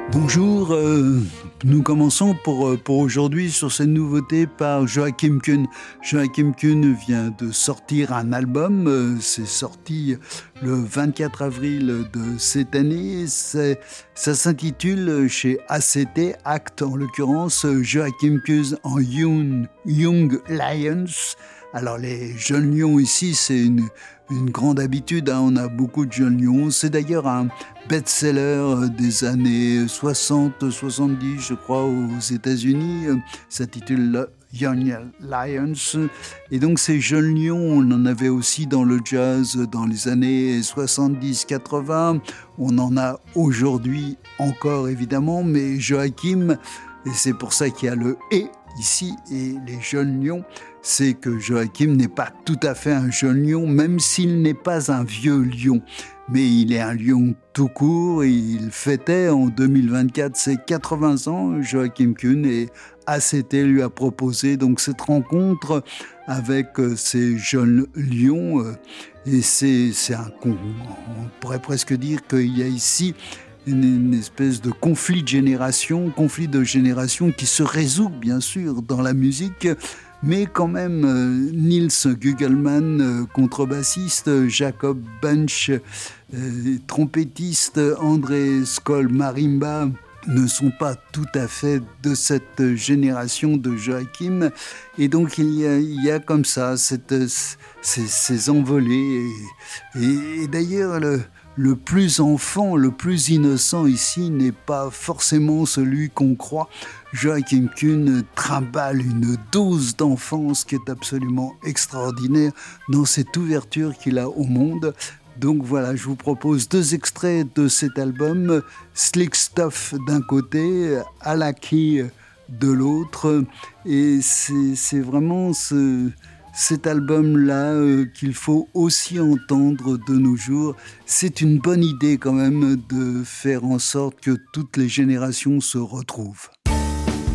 Bonjour, nous commençons pour aujourd'hui sur cette nouveauté par Joachim Kuhn. Joachim Kuhn vient de sortir un album, c'est sorti le 24 avril de cette année. Ça s'intitule chez ACT, Act en l'occurrence, Joachim Kuhn en Young Lions. Alors les jeunes lions ici, c'est une grande habitude, hein. On a beaucoup de jeunes lions. C'est d'ailleurs un best-seller des années 60-70, je crois, aux États-Unis. Ça s'intitule Young Lions. Et donc ces jeunes lions, on en avait aussi dans le jazz dans les années 70-80. On en a aujourd'hui encore, évidemment, mais Joachim, et c'est pour ça qu'il y a le « et » ici, et les jeunes lions, c'est que Joachim n'est pas tout à fait un jeune lion, même s'il n'est pas un vieux lion. Mais il est un lion tout court, et il fêtait en 2024 ses 80 ans, Joachim Kuhn, et ACT lui a proposé donc cette rencontre avec ces jeunes lions. Et on pourrait presque dire qu'il y a ici une espèce de conflit de génération qui se résout bien sûr dans la musique, mais quand même Nils Gugelman, contrebassiste, Jacob Bunch, trompettiste, André Skoll, marimba, ne sont pas tout à fait de cette génération de Joachim, et donc il y a comme ça ces envolées, et d'ailleurs le plus enfant, le plus innocent ici n'est pas forcément celui qu'on croit. Joachim Kuhn trimballe une dose d'enfance qui est absolument extraordinaire dans cette ouverture qu'il a au monde. Donc voilà, je vous propose 2 extraits de cet album, Slick Stuff d'un côté, Alaki de l'autre, et c'est vraiment cet album-là qu'il faut aussi entendre de nos jours. C'est une bonne idée quand même de faire en sorte que toutes les générations se retrouvent.